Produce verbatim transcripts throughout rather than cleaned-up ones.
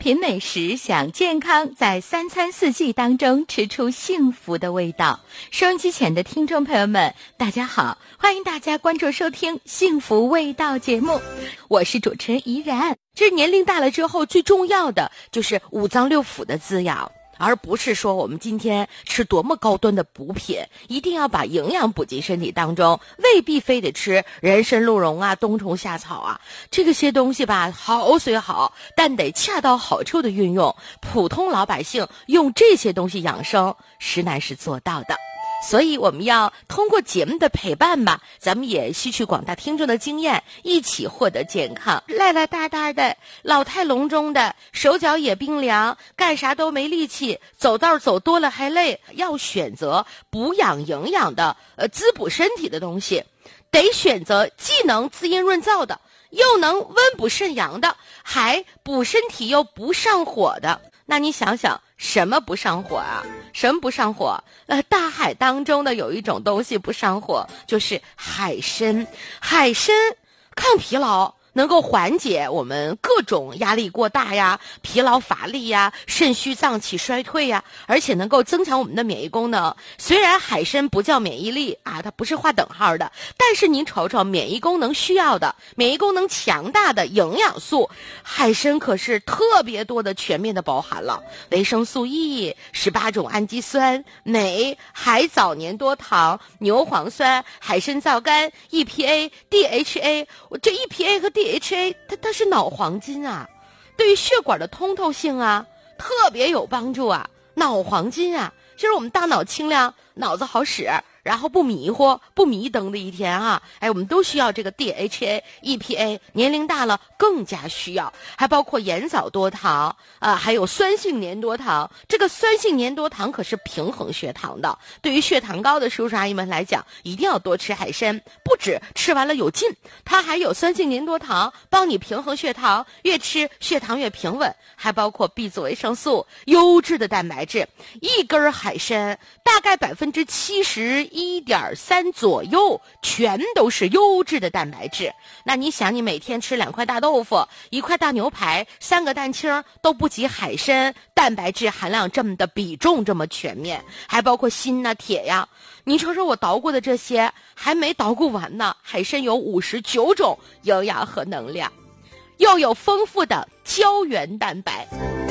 品美食，享健康，在三餐四季当中吃出幸福的味道。收音机前的听众朋友们，大家好，欢迎大家关注收听幸福味道节目，我是主持人怡然。这年龄大了之后，最重要的就是五脏六腑的滋养，而不是说我们今天吃多么高端的补品，一定要把营养补进身体当中，未必非得吃人参鹿茸啊、冬虫夏草啊，这个些东西吧，好虽好，但得恰到好处的运用。普通老百姓用这些东西养生，实难是做到的。所以我们要通过节目的陪伴吧，咱们也吸取广大听众的经验，一起获得健康。赖赖大大的，老态龙钟的，手脚也冰凉，干啥都没力气，走道走多了还累，要选择补养营养的，呃，滋补身体的东西，得选择既能滋阴润燥的，又能温补肾阳的，还补身体又不上火的。那你想想，什么不上火啊？什么不上火？呃，大海当中的有一种东西不上火，就是海参。海参抗疲劳，能够缓解我们各种压力过大呀、疲劳乏力呀、肾虚脏气衰退呀，而且能够增强我们的免疫功能。虽然海参不叫免疫力啊，它不是划等号的，但是您瞅瞅，免疫功能需要的、免疫功能强大的营养素，海参可是特别多的、全面的包含了维生素 E、十八种氨基酸、镁、海藻粘多糖、牛磺酸、海参皂苷、E P A、D H A。这 E P A 和 D H A 它它是脑黄金啊，对于血管的通透性啊特别有帮助啊。脑黄金啊，就是我们大脑清亮，脑子好使，然后不迷糊不迷瞪的一天啊，哎，我们都需要这个 D H A、E P A， 年龄大了更加需要。还包括盐藻多糖啊，还有酸性粘多糖。这个酸性粘多糖可是平衡血糖的，对于血糖高的叔叔阿姨们来讲，一定要多吃海参，不止吃完了有劲，它还有酸性粘多糖帮你平衡血糖，越吃血糖越平稳。还包括 B 族维生素、优质的蛋白质，一根海参大概百分之七十一点三左右全都是优质的蛋白质。那你想，你每天吃两块大豆腐、一块大牛排、三个蛋清都不及海参蛋白质含量这么的比重这么全面。还包括锌呐、铁呀，你瞅瞅我捣鼓的这些还没捣鼓完呢。海参有五十九种营养和能量，又有丰富的胶原蛋白，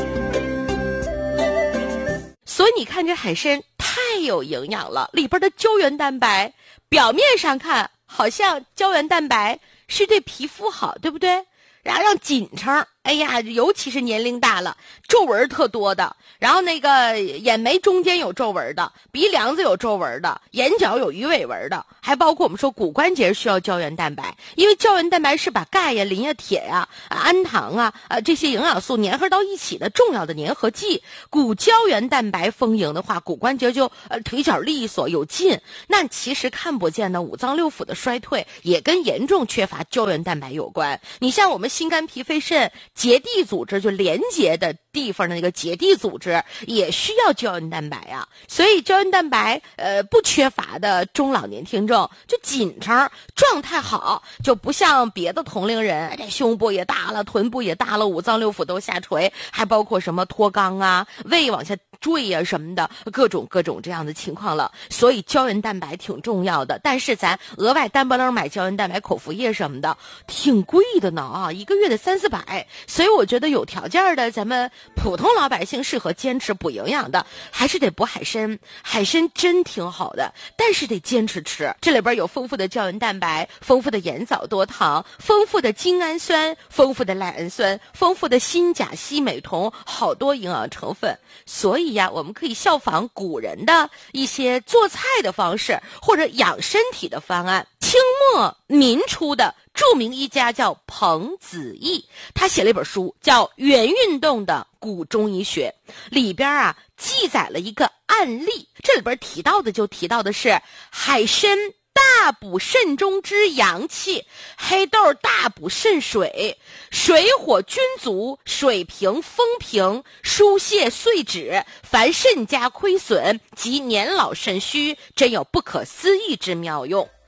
所以你看这海参太有营养了，里边的胶原蛋白表面上看好像胶原蛋白是对皮肤好，对不对？然后让紧撑，哎呀，尤其是年龄大了，皱纹特多的，然后那个眼眉中间有皱纹的，鼻梁子有皱纹的，眼角有鱼尾纹的，还包括我们说骨关节需要胶原蛋白，因为胶原蛋白是把钙呀、磷呀、铁呀、氨糖啊、啊这些营养素粘合到一起的重要的粘合剂。骨胶原蛋白丰盈的话，骨关节就呃腿脚利索有劲。那其实看不见的五脏六腑的衰退，也跟严重缺乏胶原蛋白有关。你像我们心肝脾肺肾结缔组织，就连接的地方的那个结缔组织也需要胶原蛋白啊。所以胶原蛋白呃不缺乏的中老年听众就紧张状态好，就不像别的同龄人，这胸部也大了，臀部也大了，五脏六腑都下垂，还包括什么脱肛啊、胃往下坠呀、啊、什么的，各种各种这样的情况了。所以胶原蛋白挺重要的，但是咱额外单不楞买胶原蛋白口服液什么的挺贵的呢啊，一个月的三四百。所以我觉得有条件的咱们普通老百姓适合坚持补营养的，还是得补海参。海参真挺好的，但是得坚持吃。这里边有丰富的胶原蛋白，丰富的盐藻多糖，丰富的精氨酸，丰富的赖氨酸，丰富的锌钾硒镁铜，好多营养成分。所以呀，我们可以效仿古人的一些做菜的方式，或者养身体的方案。清末民初的著名医家叫彭子义，他写了一本书叫《原运动的古中医学》，里边啊记载了一个案例，这里边提到的就提到的是海参大补肾中之阳气，黑豆大补肾水，水火均足，水平风平，疏泄碎脂，凡肾家亏损及年老肾虚，真有不可思议之妙用。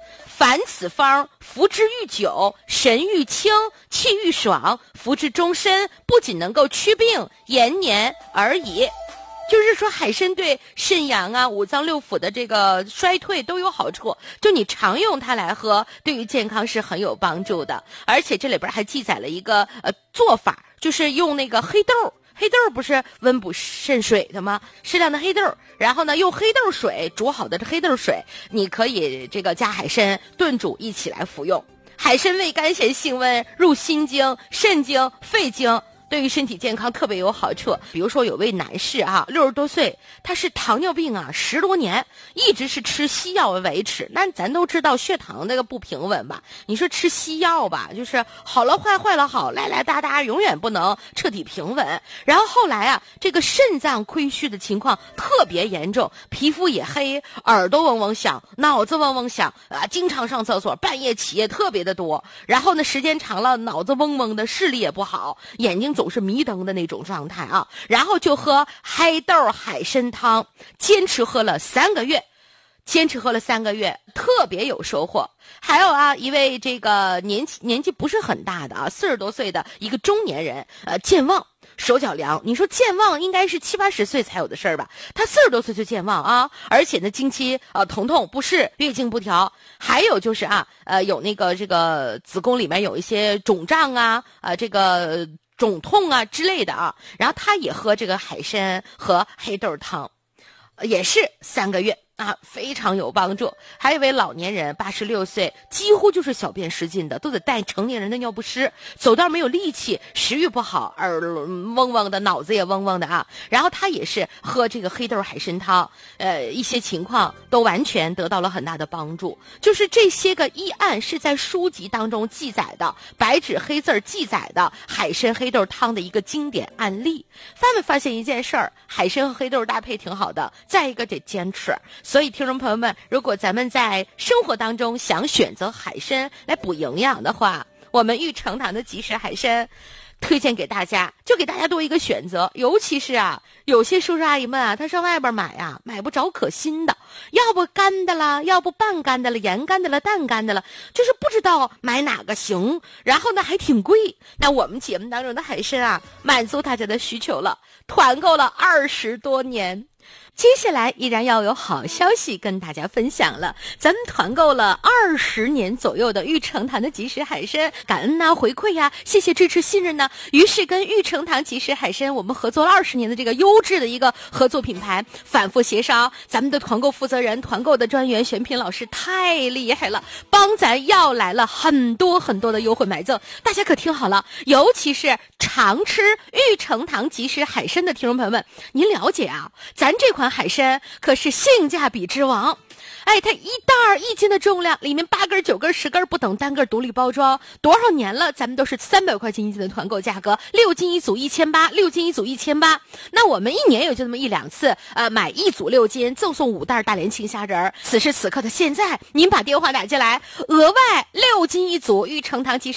凡此方，服之愈久，神愈清，气愈爽，服之终身，不仅能够祛病延年而已。就是说海参对肾阳啊、五脏六腑的这个衰退都有好处，就你常用它来喝，对于健康是很有帮助的。而且这里边还记载了一个呃做法，就是用那个黑豆，黑豆不是温补肾水的吗？适量的黑豆，然后呢用黑豆水煮好的这黑豆水，你可以这个加海参炖煮一起来服用。海参味甘咸性温，入心经、肾经、肺经，对于身体健康特别有好处。比如说有位男士啊，六十多岁，他是糖尿病啊，十多年一直是吃西药维持。那咱都知道血糖那个不平稳吧？你说吃西药吧，就是好了坏，坏了好，来来哒哒，永远不能彻底平稳。然后后来啊，这个肾脏亏虚的情况特别严重，皮肤也黑，耳朵嗡嗡响，脑子嗡嗡响啊，经常上厕所，半夜起夜特别的多。然后呢，时间长了，脑子嗡嗡的，视力也不好，眼睛总是迷瞪的那种状态啊，然后就喝黑豆海参汤，坚持喝了三个月，坚持喝了三个月，特别有收获。还有啊，一位这个年纪年纪不是很大的啊，四十多岁的一个中年人，呃，健忘，手脚凉。你说健忘应该是七八十岁才有的事儿吧？他四十多岁就健忘啊，而且呢，经期呃疼痛不适，月经不调，还有就是啊，呃，有那个这个子宫里面有一些肿胀啊，啊、呃，这个。肿痛啊之类的啊，然后他也喝这个海参和黑豆汤，也是三个月啊，非常有帮助。还有一位老年人，八十六岁，几乎就是小便失禁的，都得带成年人的尿不湿，走道没有力气，食欲不好，耳嗡嗡的，脑子也嗡嗡的啊。然后他也是喝这个黑豆海参汤，呃，一些情况都完全得到了很大的帮助。就是这些个医案是在书籍当中记载的，白纸黑字记载的海参黑豆汤的一个经典案例。他们发现一件事儿，海参和黑豆搭配挺好的，再一个得坚持。所以听众朋友们，如果咱们在生活当中想选择海参来补营养的话，我们玉成堂的即食海参推荐给大家，就给大家多一个选择。尤其是啊，有些叔叔阿姨们啊，他上外边买啊，买不着可心的，要不干的了，要不半干的了，盐干的了，淡干的了，就是不知道买哪个行，然后呢还挺贵。那我们节目当中的海参啊，满足大家的需求了，团购了二十多年。接下来依然要有好消息跟大家分享了，咱们团购了二十年左右的玉成堂的即食海参，感恩呐、啊、回馈呀、啊，谢谢支持信任呢。于是跟玉成堂即食海参我们合作了二十年的这个优质的一个合作品牌，反复协商，咱们的团购负责人、团购的专员选品老师太厉害了，帮咱要来了很多很多的优惠买赠。大家可听好了，尤其是常吃玉成堂即食海参的听众朋友们，您了解啊，咱这款海参可是性价比之王。哎，它一袋儿一斤的重量，里面八根、九根、十根不等，单个独立包装，多少年了，咱们都是三百块钱一斤的团购价格，六斤一组一千八，六斤一组一千八。那我们一年也就那么一两次，呃，买一组六斤，赠送五袋大连青虾仁儿。此时此刻的现在，您把电话打进来，额外六斤一组玉成堂即食